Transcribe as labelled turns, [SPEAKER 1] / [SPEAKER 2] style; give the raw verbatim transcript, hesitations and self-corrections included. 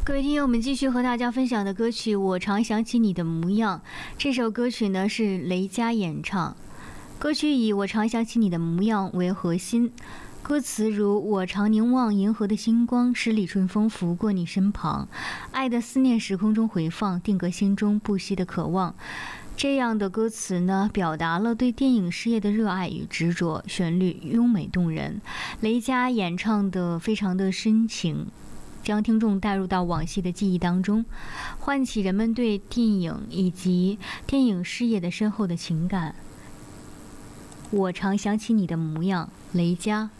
[SPEAKER 1] 各位听友，我们继续和大家分享的歌曲《我常想起你的模样》。这首歌曲呢是雷佳演唱，歌曲以我常想起你的模样为核心，歌词如我常凝望银河的星光，十里春风拂过你身旁，爱的思念时空中回放，定格心中不息的渴望。这样的歌词呢，表达了对电影事业的热爱与执着，旋律优美动人，雷佳演唱的非常的深情，将听众带入到往昔的记忆当中，唤起人们对电影以及电影事业的深厚的情感。我常想起你的模样，雷佳。